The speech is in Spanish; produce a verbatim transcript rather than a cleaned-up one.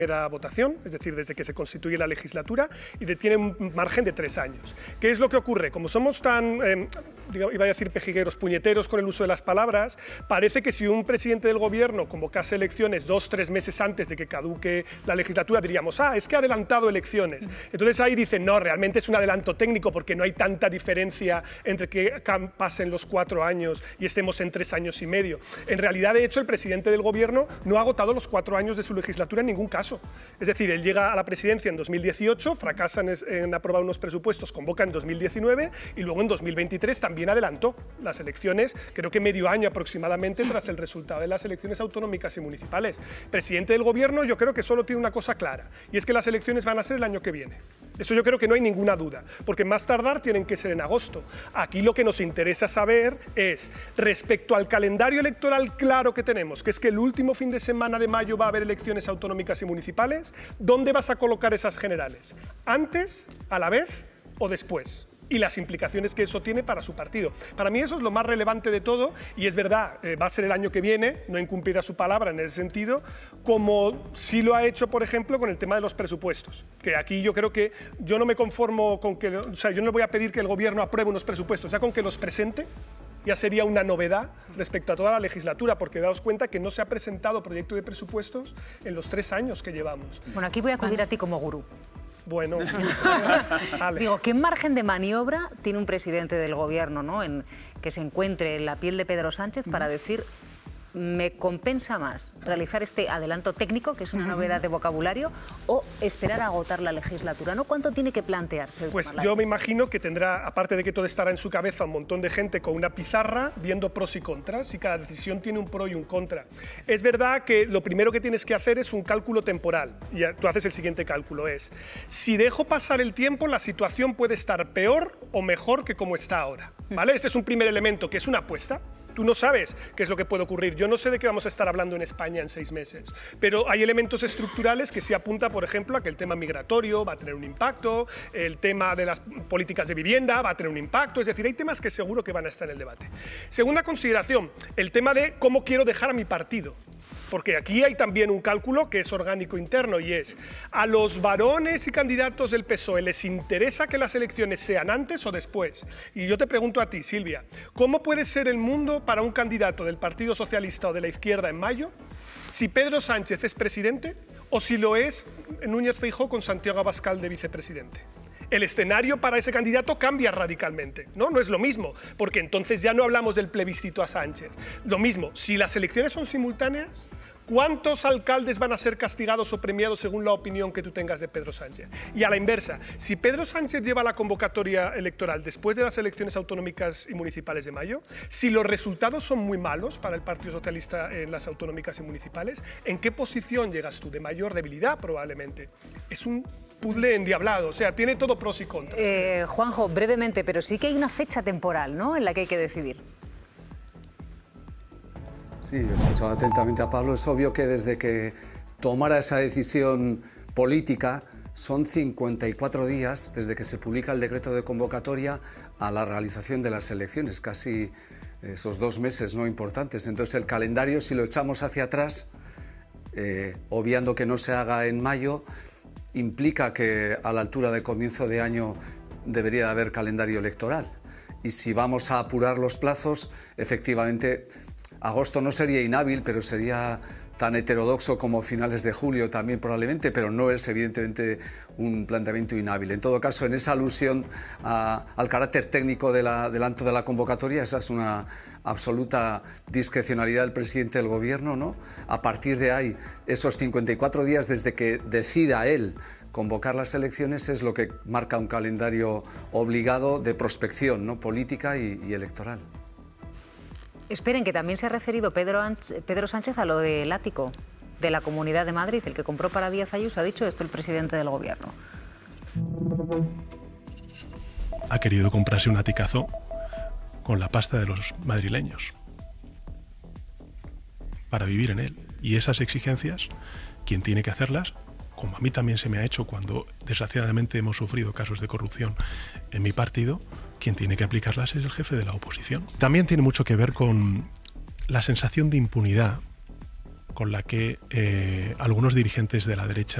primera votación, es decir, desde que se constituye la legislatura, y de, tiene un margen de tres años. ¿Qué es lo que ocurre? Como somos tan, eh, iba a decir pejigueros, puñeteros con el uso de las palabras, parece que si un presidente del gobierno convocase elecciones dos, tres meses antes de que caduque la legislatura, diríamos, ah, es que ha adelantado elecciones. Entonces ahí dicen, no, realmente es un adelanto técnico porque no hay tanta diferencia entre que pasen los cuatro años y estemos en tres años y medio. En realidad, de hecho, el presidente del gobierno no ha agotado los cuatro años de su legislatura en ningún caso. Es decir, él llega a la presidencia en dos mil dieciocho, fracasa en, en aprobar unos presupuestos, convoca en dos mil diecinueve y luego en dos mil veintitrés también adelantó las elecciones, creo que medio año aproximadamente tras el resultado de las elecciones autonómicas y municipales. Presidente del gobierno, yo creo que solo tiene una cosa clara, y es que las elecciones van a ser el año que viene. Eso yo creo que no hay ninguna duda, porque más tardar tienen que ser en agosto. Aquí lo que nos interesa saber es, respecto al calendario electoral claro que tenemos, que es que el último fin de semana de mayo va a haber elecciones autonómicas y municipales, ¿dónde vas a colocar esas generales? ¿Antes, a la vez o después? Y las implicaciones que eso tiene para su partido. Para mí eso es lo más relevante de todo, y es verdad, eh, va a ser el año que viene, no incumplirá su palabra en ese sentido, como sí lo ha hecho, por ejemplo, con el tema de los presupuestos, que aquí yo creo que yo no me conformo con que, o sea, yo no voy a pedir que el gobierno apruebe unos presupuestos, ya con que los presente, ya sería una novedad respecto a toda la legislatura, porque daos cuenta que no se ha presentado proyecto de presupuestos en los tres años que llevamos. Bueno, aquí voy a acudir a ti como gurú. Bueno, vale. Digo, ¿qué margen de maniobra tiene un presidente del gobierno, ¿no?, en que se encuentre en la piel de Pedro Sánchez para decir, me compensa más realizar este adelanto técnico, que es una novedad de vocabulario, o esperar a agotar la legislatura, ¿no? ¿Cuánto tiene que plantearse? Pues yo me imagino que tendrá, aparte de que todo estará en su cabeza, un montón de gente con una pizarra viendo pros y contras, y cada decisión tiene un pro y un contra. Es verdad que lo primero que tienes que hacer es un cálculo temporal, y tú haces el siguiente cálculo, es, si dejo pasar el tiempo, la situación puede estar peor o mejor que como está ahora, ¿vale? Este es un primer elemento, que es una apuesta. Tú no sabes qué es lo que puede ocurrir. Yo no sé de qué vamos a estar hablando en España en seis meses, pero hay elementos estructurales que sí apunta, por ejemplo, a que el tema migratorio va a tener un impacto, el tema de las políticas de vivienda va a tener un impacto, es decir, hay temas que seguro que van a estar en el debate. Segunda consideración, el tema de cómo quiero dejar a mi partido. Porque aquí hay también un cálculo que es orgánico interno, y es, ¿a los varones y candidatos del P S O E les interesa que las elecciones sean antes o después? Y yo te pregunto a ti, Silvia, ¿cómo puede ser el mundo para un candidato del Partido Socialista o de la izquierda en mayo si Pedro Sánchez es presidente o si lo es Núñez Feijóo con Santiago Abascal de vicepresidente? El escenario para ese candidato cambia radicalmente, ¿no? No es lo mismo, porque entonces ya no hablamos del plebiscito a Sánchez. Lo mismo, si las elecciones son simultáneas, ¿cuántos alcaldes van a ser castigados o premiados según la opinión que tú tengas de Pedro Sánchez? Y a la inversa, si Pedro Sánchez lleva la convocatoria electoral después de las elecciones autonómicas y municipales de mayo, si los resultados son muy malos para el Partido Socialista en las autonómicas y municipales, ¿en qué posición llegas tú? De mayor debilidad, probablemente. Es un puzzle endiablado, o sea, tiene todo pros y contras. Eh, Juanjo, brevemente, pero sí que hay una fecha temporal, ¿no?, en la que hay que decidir. Sí, he escuchado atentamente a Pablo. Es obvio que desde que tomara esa decisión política son cincuenta y cuatro días desde que se publica el decreto de convocatoria a la realización de las elecciones, casi esos dos meses no importantes. Entonces el calendario, si lo echamos hacia atrás, eh, obviando que no se haga en mayo, implica que a la altura de comienzo de año debería haber calendario electoral. Y si vamos a apurar los plazos, efectivamente, agosto no sería inhábil, pero sería tan heterodoxo como finales de julio también probablemente, pero no es evidentemente un planteamiento inhábil. En todo caso, en esa alusión a, al carácter técnico del adelanto de la convocatoria, esa es una absoluta discrecionalidad del presidente del gobierno, ¿no? A partir de ahí, esos cincuenta y cuatro días desde que decida él convocar las elecciones es lo que marca un calendario obligado de prospección, ¿no?, política y, y electoral. Esperen, que también se ha referido Pedro, Pedro Sánchez a lo del ático de la Comunidad de Madrid, el que compró para Díaz Ayuso. Ha dicho esto el presidente del gobierno. Ha querido comprarse un aticazo con la pasta de los madrileños para vivir en él. Y esas exigencias, quien tiene que hacerlas, como a mí también se me ha hecho cuando desgraciadamente hemos sufrido casos de corrupción en mi partido, quien tiene que aplicarlas es el jefe de la oposición. También tiene mucho que ver con la sensación de impunidad con la que eh, algunos dirigentes de la derecha